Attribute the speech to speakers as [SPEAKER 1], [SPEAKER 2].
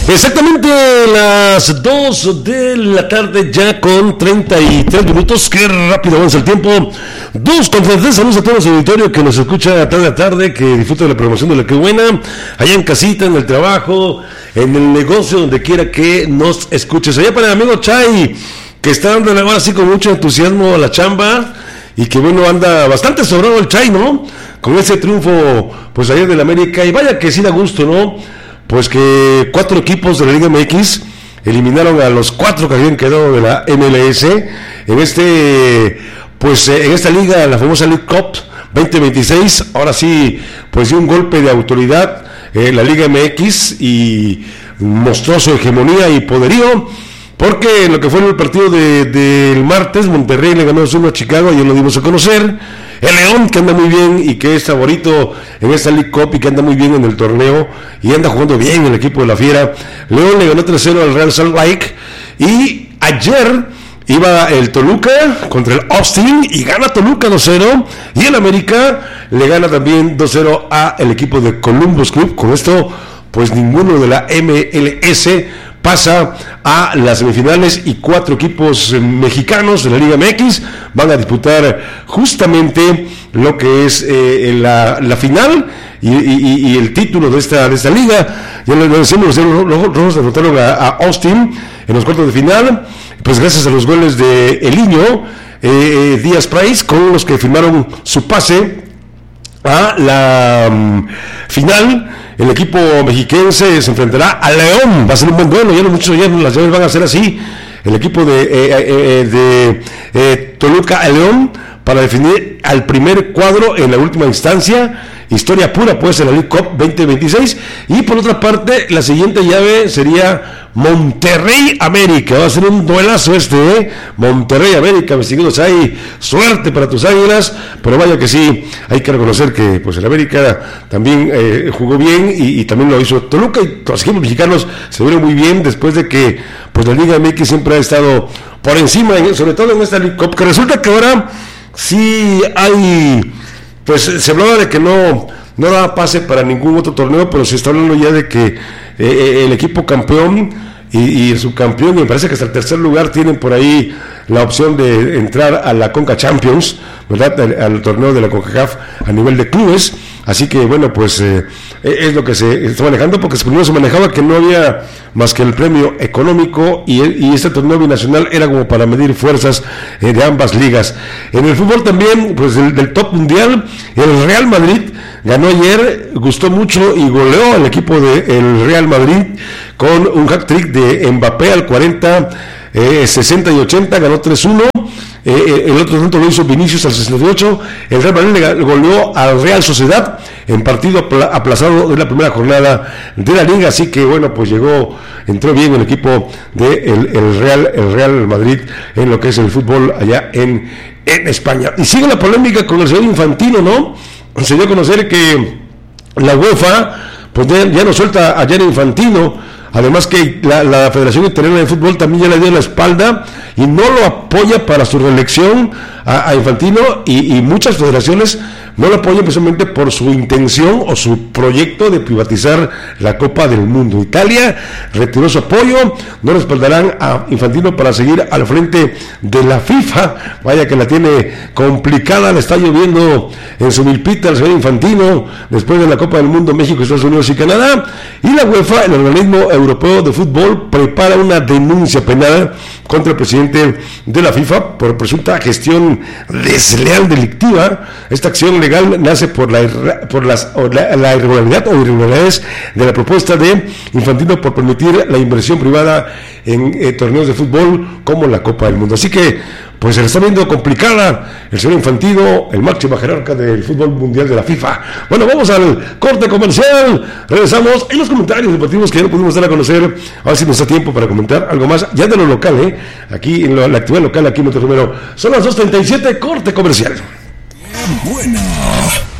[SPEAKER 1] Exactamente las 2 de la tarde, ya con 33 minutos. Qué rápido avanza el tiempo. 2:33. Saludos a todos los auditorio que nos escucha tarde a tarde, que disfruta de la promoción de La Que Buena, allá en casita, en el trabajo, en el negocio, donde quiera que nos escuches. Allá para el amigo Chay, que está dando ahora sí con mucho entusiasmo a la chamba, y que bueno, anda bastante sobrado el Chay, ¿no? Con ese triunfo, pues ayer del América, y vaya que sí da gusto, ¿no? Pues que 4 equipos de la Liga MX eliminaron a los 4 que habían quedado de la MLS en en esta liga, la famosa League Cup 2026. Ahora sí, pues dio un golpe de autoridad la Liga MX y mostró su hegemonía y poderío, porque en lo que fue en el partido del martes, Monterrey le ganó 2-1 a Chicago, ayer lo dimos a conocer. El León, que anda muy bien y que es favorito en esta League Cup y que anda muy bien en el torneo y anda jugando bien el equipo de la Fiera. León le ganó 3-0 al Real Salt Lake, y ayer iba el Toluca contra el Austin y gana Toluca 2-0, y el América le gana también 2-0 a el equipo de Columbus Club. Con esto, pues ninguno de la MLS pasa a las semifinales, y 4 equipos mexicanos de la Liga MX van a disputar justamente lo que es la final y el título de esta liga. Ya lo decimos, los Rojos derrotaron a Austin en los cuartos de final, pues gracias a los goles de Eliño Díaz Price, con los que firmaron su pase a la final. El equipo mexiquense se enfrentará a León. Va a ser un buen duelo. Ya las llaves van a ser así. El equipo de Toluca a León, para definir al primer cuadro en la última instancia. Historia pura, pues, en la League Cup 2026. Y por otra parte, la siguiente llave sería Monterrey América. Va a ser un duelazo Monterrey América, mis seguidos. Hay suerte para tus Águilas, pero vaya que sí, hay que reconocer que pues el América también jugó bien, y también lo hizo Toluca, y los equipos mexicanos se vieron muy bien, después de que pues la Liga MX siempre ha estado por encima, sobre todo en esta League Cup, que resulta que ahora sí hay, pues se hablaba de que no da pase para ningún otro torneo, pero se está hablando ya de que el equipo campeón y el subcampeón, y me parece que hasta el tercer lugar tienen por ahí la opción de entrar a la Conca Champions, ¿verdad? Al torneo de la CONCACAF a nivel de clubes. Así que bueno, pues es lo que se está manejando, porque primero se manejaba que no había más que el premio económico, y este torneo binacional era como para medir fuerzas de ambas ligas. En el fútbol también, pues del top mundial, el Real Madrid ganó ayer, gustó mucho y goleó al equipo del Real Madrid con un hat-trick de Mbappé al 40, 60 y 80, ganó 3-1. El otro tanto lo hizo Vinicius al 68. El Real Madrid le goleó al Real Sociedad en partido aplazado de la primera jornada de la liga. Así que bueno, pues entró bien el equipo el Real Madrid en lo que es el fútbol allá en España. Y sigue la polémica con el señor Infantino, ¿no? Se dio a conocer que la UEFA pues ya no suelta a Gianni Infantino. Además que la Federación Italiana de Fútbol también ya le dio la espalda y no lo apoya para su reelección a Infantino, y muchas federaciones no lo apoyan precisamente por su intención o su proyecto de privatizar la Copa del Mundo. Italia retiró su apoyo, no respaldarán a Infantino para seguir al frente de la FIFA. Vaya que la tiene complicada, le está lloviendo en su milpita al señor Infantino después de la Copa del Mundo México, Estados Unidos y Canadá. Y la UEFA, el organismo europeo de fútbol, prepara una denuncia penal contra el presidente de la FIFA por presunta gestión desleal delictiva. Esta acción legal nace por la irregularidad o irregularidades de la propuesta de Infantino por permitir la inversión privada en torneos de fútbol como la Copa del Mundo. Así que pues se le está viendo complicada el señor Infantino, el máximo jerarca del fútbol mundial de la FIFA. Bueno, vamos al corte comercial, regresamos en los comentarios deportivos que ya no pudimos dar a conocer, a ver si nos da tiempo para comentar algo más, ya de lo local, aquí en la actividad local, aquí en Monterrey. Son las 2:37, corte comercial.
[SPEAKER 2] Buena.